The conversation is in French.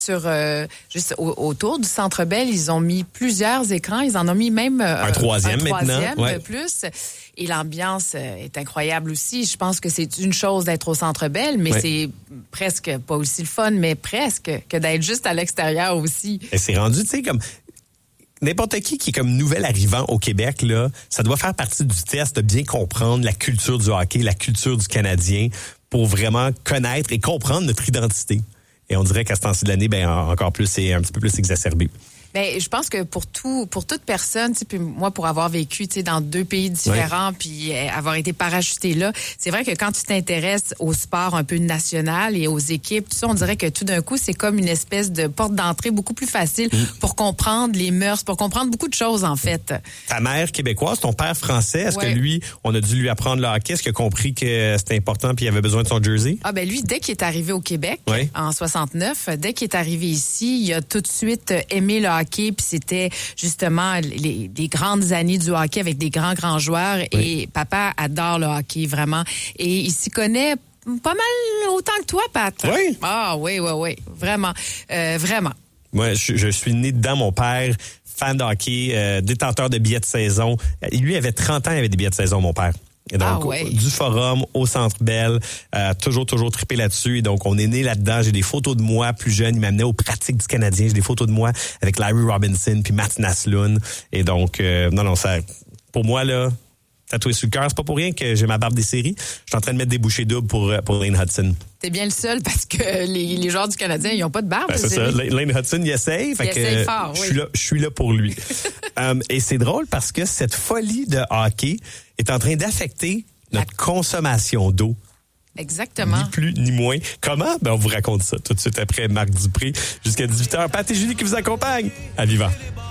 Juste autour du Centre Bell, ils ont mis plusieurs écrans. Ils en ont mis même un troisième maintenant. De plus. Et l'ambiance est incroyable aussi. Je pense que c'est une chose d'être au Centre Bell, mais c'est presque, pas aussi le fun, mais presque, que d'être juste à l'extérieur aussi. Et c'est rendu, tu sais, comme... N'importe qui est comme nouvel arrivant au Québec, là, ça doit faire partie du test de bien comprendre la culture du hockey, la culture du Canadien, pour vraiment connaître et comprendre notre identité. Et on dirait qu'à ce temps-ci de l'année, encore plus, c'est un petit peu plus exacerbé. Ben, je pense que pour toute personne, puis moi, pour avoir vécu, dans 2 pays différents, puis avoir été parachuté là, c'est vrai que quand tu t'intéresses au sport un peu national et aux équipes, tout ça, on dirait que tout d'un coup, c'est comme une espèce de porte d'entrée beaucoup plus facile pour comprendre les mœurs, pour comprendre beaucoup de choses, en fait. Ta mère québécoise, ton père français, est-ce que lui, on a dû lui apprendre le hockey? Est-ce qu'il a compris que c'était important puis il avait besoin de son jersey? Ah, ben lui, dès qu'il est arrivé au Québec, en 69, dès qu'il est arrivé ici, il a tout de suite aimé le hockey, puis c'était justement les grandes années du hockey avec des grands joueurs. Et papa adore le hockey, vraiment. Et il s'y connaît pas mal autant que toi, Pat. Oui? Ah, oui. Vraiment. Vraiment. Moi, je suis né dedans, mon père, fan de hockey, détenteur de billets de saison. Lui, il avait 30 ans, il avait des billets de saison, mon père. Et donc, du Forum au Centre Bell, toujours trippé là-dessus. Et donc, on est né là-dedans. J'ai des photos de moi plus jeune. Il m'amenait aux pratiques du Canadien. J'ai des photos de moi avec Larry Robinson puis Matt Naslund. Et donc, ça, pour moi, là, tatoué sur le cœur, c'est pas pour rien que j'ai ma barbe des séries. Je suis en train de mettre des bouchées doubles pour Lane Hudson. T'es bien le seul parce que les joueurs du Canadien, ils ont pas de barbe. C'est ça. Lane Hudson, il essaye. Il essaye fort, je suis là pour lui. Et c'est drôle parce que cette folie de hockey est en train d'affecter notre consommation d'eau. Exactement. Ni plus ni moins. Comment? On vous raconte ça tout de suite après Marc Dupré jusqu'à 18h. Pat et Julie qui vous accompagnent à Vivant.